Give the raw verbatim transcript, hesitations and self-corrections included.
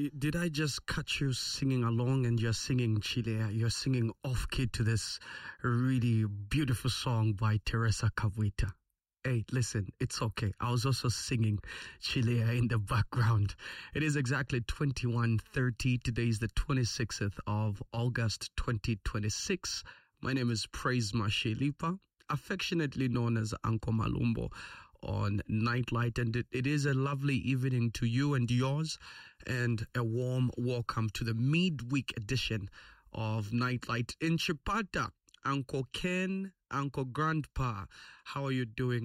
did I just catch you singing along and you're singing Chile? You're singing off-key to this really beautiful song by Teresa Cavuita. Hey, listen, it's okay. I was also singing Chile in the background. It is exactly twenty-one thirty. Today is the twenty-sixth of August, twenty twenty-six. My name is Praise Mashelipa, affectionately known as Uncle Malumbo on Nightlight, and it, it is a lovely evening to you and yours, and a warm welcome to the midweek edition of Nightlight in Chipata. Uncle Ken, Uncle Grandpa, how are you doing